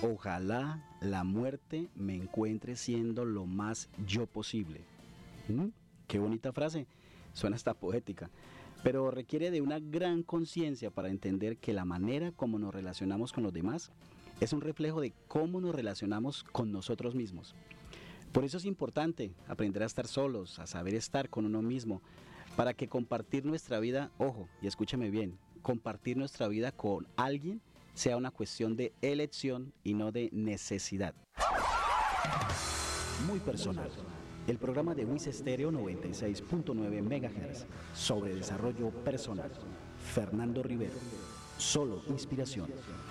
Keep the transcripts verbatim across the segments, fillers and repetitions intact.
Ojalá la muerte me encuentre siendo lo más yo posible. ¿Mm? Qué bonita frase, suena hasta poética, pero requiere de una gran conciencia para entender que la manera como nos relacionamos con los demás es un reflejo de cómo nos relacionamos con nosotros mismos. Por eso es importante aprender a estar solos, a saber estar con uno mismo, para que compartir nuestra vida, ojo, y escúcheme bien, compartir nuestra vida con alguien sea una cuestión de elección y no de necesidad. Muy personal. El programa de Wiz Estéreo noventa y seis punto nueve megahertz sobre desarrollo personal. Fernando Rivero. Solo inspiración.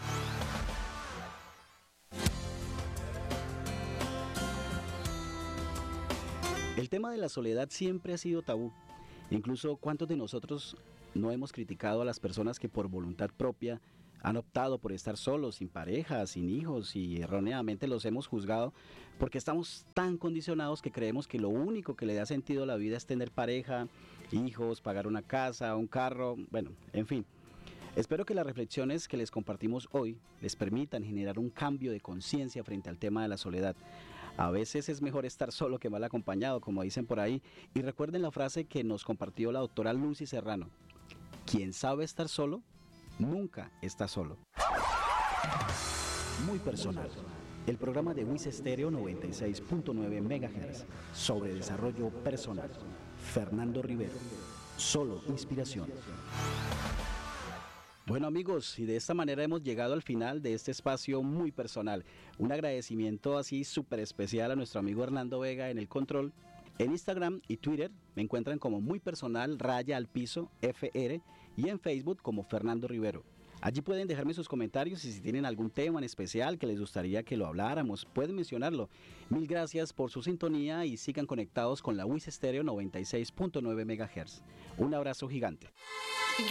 El tema de la soledad siempre ha sido tabú. Incluso, ¿cuántos de nosotros no hemos criticado a las personas que por voluntad propia han optado por estar solos, sin pareja, sin hijos, y erróneamente los hemos juzgado porque estamos tan condicionados que creemos que lo único que le da sentido a la vida es tener pareja, hijos, pagar una casa, un carro, bueno, en fin. Espero que las reflexiones que les compartimos hoy les permitan generar un cambio de conciencia frente al tema de la soledad. A veces es mejor estar solo que mal acompañado, como dicen por ahí, y recuerden la frase que nos compartió la doctora Lucy Serrano: quien sabe estar solo, nunca está solo. Muy personal. El programa de Wiz Estéreo noventa y seis punto nueve megahertz sobre desarrollo personal. Fernando Rivero. Solo inspiración. Bueno amigos, y de esta manera hemos llegado al final de este espacio muy personal. Un agradecimiento así súper especial a nuestro amigo Hernando Vega en el control. En Instagram y Twitter me encuentran como muy personal raya al piso F R y en Facebook como Fernando Rivero. Allí pueden dejarme sus comentarios y si tienen algún tema en especial que les gustaría que lo habláramos, pueden mencionarlo. Mil gracias por su sintonía y sigan conectados con la Wiz Estéreo noventa y seis punto nueve megahertz. Un abrazo gigante.